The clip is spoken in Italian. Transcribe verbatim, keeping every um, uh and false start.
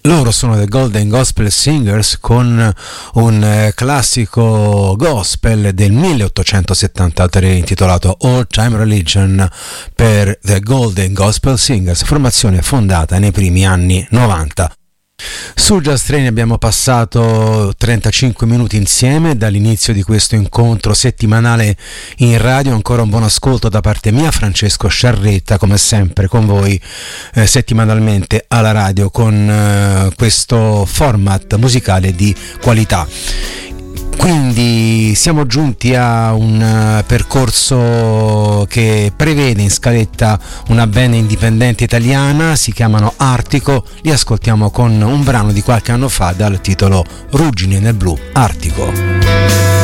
Loro sono The Golden Gospel Singers con un eh, classico gospel del milleottocentosettantatré intitolato Old Time Religion per The Golden Gospel Singers, formazione fondata nei primi anni novanta. Su Just Train abbiamo passato trentacinque minuti insieme dall'inizio di questo incontro settimanale in radio. Ancora un buon ascolto da parte mia, Francesco Sciarretta, come sempre con voi eh, settimanalmente alla radio con eh, questo format musicale di qualità. Quindi siamo giunti a un percorso che prevede in scaletta una band indipendente italiana, si chiamano Artico, li ascoltiamo con un brano di qualche anno fa dal titolo Ruggine nel blu, Artico.